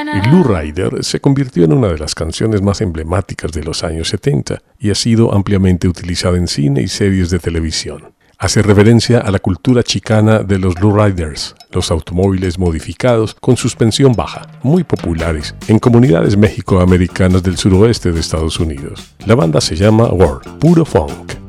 Lou Rider se convirtió en una de las canciones más emblemáticas de los años 70 y ha sido ampliamente utilizada en cine y series de televisión. Hace referencia a la cultura chicana de los lowriders, los automóviles modificados con suspensión baja, muy populares en comunidades mexicoamericanas del suroeste de Estados Unidos. La banda se llama War, puro funk.